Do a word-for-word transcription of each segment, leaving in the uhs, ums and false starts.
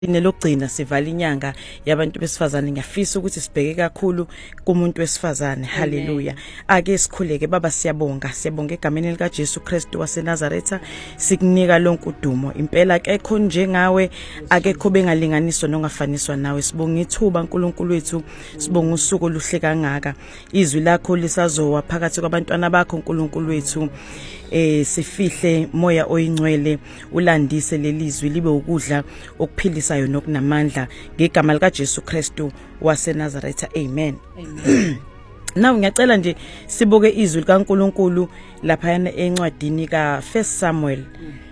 Nelogcina sivala inyanga yabantu besifazane. Ngiyafisa ukuthi sibheke kakhulu kumuntu wesifazane. Haleluya. Ake sikhuleke. Baba, siyabonga siyabonga egameni lika Jesu Kristu waseNazaretha, sikunika lonke udumo. Impela akekho njengawe, akekho bengalinganiswa nongafaniswa nawe. Sibonga ithuba uNkulunkulu wethu, sibonga usuku oluhle kangaka. Izwi lakho lisazowa phakathi kwabantwana bakho uNkulunkulu wethu. Eh sifihle moya oyingcwele, ulandise lelizwi libe ukudla okuphilisayo nokunamandla ngegama lika Jesu Kristu waseNazaretha. Amen. Amen. Now ngiyacela nje sibuke izwi likaNkulunkulu lapha encwadini ka First Samuel.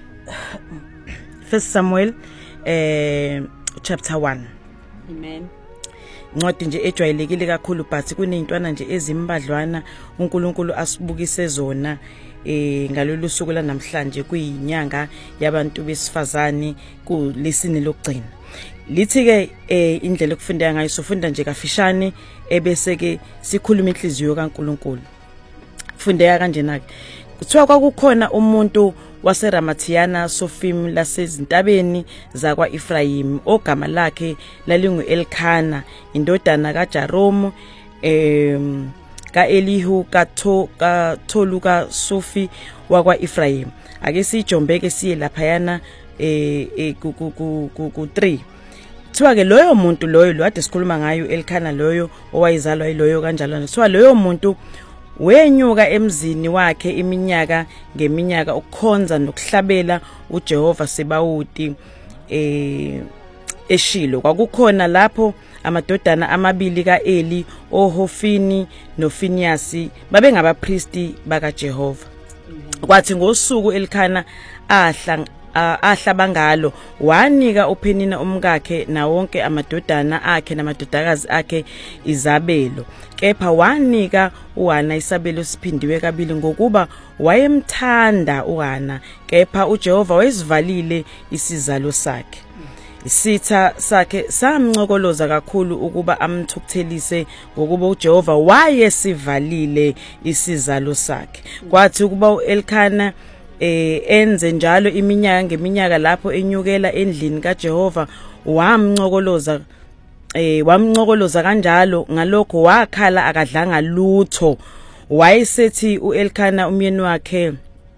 First Samuel eh chapter one. Amen. Incwadi nje ejwayelekile kakhulu but kuneyintwana nje ezimbadlwana uNkulunkulu asibukise zona eh ngalolu suku la namhlanje kuyinyanga yabantu besifazane kulesini lokugcina. Lithi ke eh indlela okufunda ngayo sofunda nje kafishane ebese ke sikhuluma inhliziyo kaNkulunkulu. Fundeka kanjena ke kuthiwa kwakukhona umuntu waseRamathiyana Sofim lasezintabeni zakwa Ephraim ogama lakhe lalingu Elkana indodana kaJaromu em ka Elihu katho katholuka Sofi wakwa Ephraim. Ake sijombeke siye lapha yana eh ku ku ku three. Kuthiwa ke loyo muntu loyo lo ade sikhuluma ngayo Elkana loyo owayizalwa yiloyo kanjalo. Kuthiwa loyo muntu wenyuka emzini wakhe iminyaka ngeminyaka ukukhonza nokuhlabela uJehova Sebawuti eh eShilo. Kwakukhona lapho amadodana amabili kaEli, oHofini noFiniasi, babengabapristi bakaJehova. Kwathi ngosuku Elkana ahla ahlaba ngalo wanika uPenina umkakhe na wonke amadodana akhe namadodakazi akhe izabelo, kepha wanika uHana isabelo siphindiwe kabili ngokuba wayemthanda uHana, kepha uJehova wayesivalile isizalo sakhe. Isitha sakhe samncokoloza kakhulu ukuba amthukuthelise ngokuba uJehova wayesivalile isizalo sakhe. Kwathi ukuba uElkana eh enze njalo iminyaka ngeminyaka lapho enyukela endlini kaJehova wamncokoloza eh wamncokoloza kanjalo, ngalokho wakhala akadlanga lutho. Wayesethi uElkana umyeni wakhe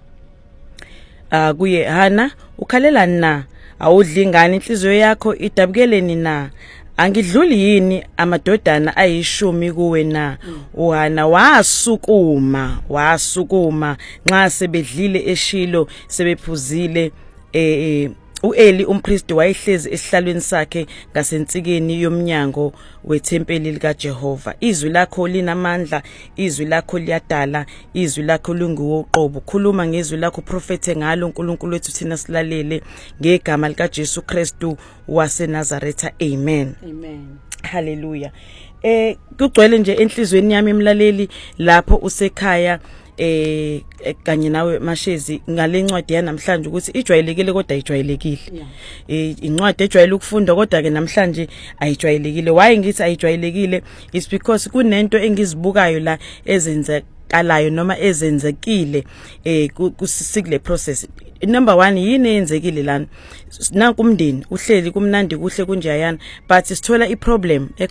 ah kuye, Hana, ukhalela na? Awudli ngani inhliziyo yakho idabukeleni na? Angidluli yini amadodana ayishumi kuwe na? uHana wasukuma wasukuma nxa sebedlile eShilo sebephuzile. eh uEli umpristi wayehlezi esihlalweni sakhe ngasentsikeni yomnyango wethempeli likaJehova. Izwi lakho linamandla, izwi lakho liyadala, izwi lakho linguwoqobo. Khuluma ngezwi lakho, prophethe ngalo uNkulunkulu wethu thina silalele ngegama lika Jesu Kristu waseNazaretha. Amen. Amen. Hallelujah. Eh kugcwele nje enhlizweni yami emlaleli lapho usekhaya eh kanye nawe Mashezi ngalencwadi yanamhlanje ukuthi ijwayelekile kodwa ayijwayelekile. Eh incwadi ejwayele ukufunda kodwa ke namhlanje ayijwayelekile. Why ngithi ayijwayelekile? It's because kunento engizibukayo la ezenzekalayo noma ezenzekile eh kusikule process. Number one, yini eyenzekile lana? Nanku umndeni uhleli kumnandi kuhle kunjeyana, but sithola iproblem